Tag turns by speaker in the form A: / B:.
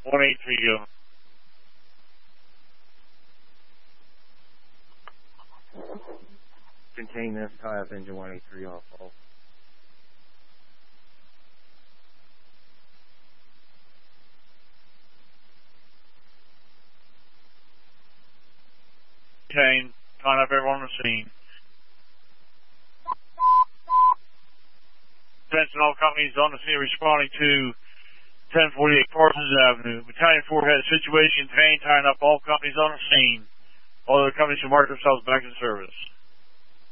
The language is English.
A: 183 go.
B: Contain this, tie up engine 183 off all.
A: Contain, tying up everyone on the scene. Attention all companies on the scene responding to 1048 Parsons Avenue. Battalion 4 had a situation contained, tying up all companies on the scene. All other companies should mark themselves back in service.